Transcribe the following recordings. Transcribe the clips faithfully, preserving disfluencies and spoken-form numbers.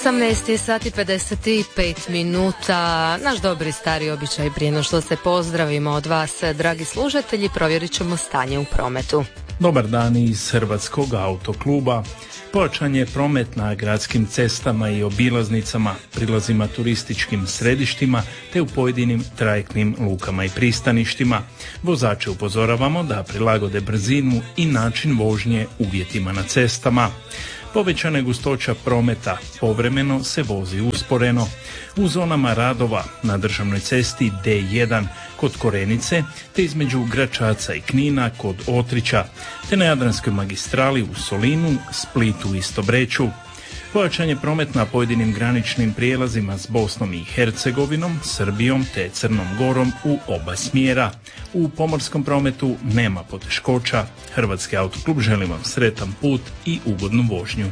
osamnaest sati pedeset pet minuta. Naš dobri stari običaj prije no što se pozdravimo od vas, dragi slušatelji, provjerit ćemo stanje u prometu. Dobar dan iz Hrvatskog autokluba. Pojačan je promet na gradskim cestama i obilaznicama, prilazima turističkim središtima te u pojedinim trajektnim lukama i pristaništima. Vozače upozoravamo da prilagode brzinu i način vožnje uvjetima na cestama. Povećana je gustoća prometa, povremeno se vozi usporeno. U zonama radova na državnoj cesti D jedan kod Korenice, te između Gračaca i Knina kod Otrića, te na Jadranskoj magistrali u Solinu, Splitu i Stobreču. Pojačan je promet na pojedinim graničnim prijelazima s Bosnom i Hercegovinom, Srbijom te Crnom Gorom u oba smjera. U pomorskom prometu nema poteškoća. Hrvatski autoklub želi vam sretan put i ugodnu vožnju.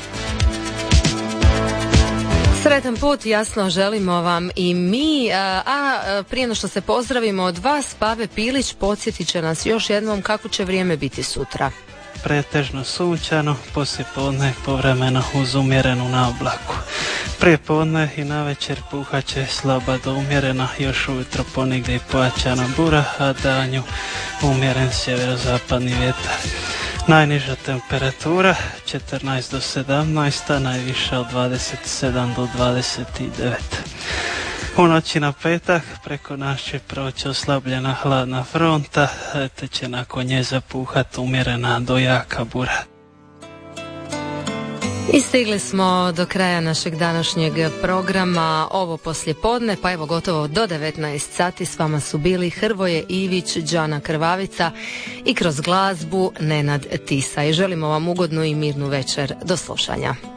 Sretan put, jasno, želimo vam i mi, a, a prije no što se pozdravimo od vas, Pave Pilić podsjetit će nas još jednom kako će vrijeme biti sutra. Pretežno sunčano, poslijepodne povremeno uz umjerenu naoblaku. Prije podne i navečer puhat će slaba do umjerena, još ujutro ponegdje i pojačana bura, a danju umjeren sjeverozapadni vjetar. Najniža temperatura četrnaest do sedamnaest, a najviša od dvadeset sedam do dvadeset devet. U noći na petak preko nas će proći oslabljena hladna fronta, te će nakon nje zapuhat umjerena do jaka bura. I stigli smo do kraja našeg današnjeg programa ovo poslijepodne, pa evo gotovo do devetnaest sati s vama su bili Hrvoje Ivić, Đana Krvavica i kroz glazbu Nenad Tisa. I želimo vam ugodnu i mirnu večer. Do slušanja.